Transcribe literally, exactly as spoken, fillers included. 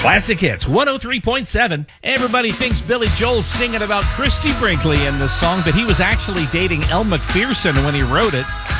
Classic Hits, one oh three point seven. Everybody thinks Billy Joel's singing about Christy Brinkley in this song, but he was actually dating Elle Macpherson when he wrote it.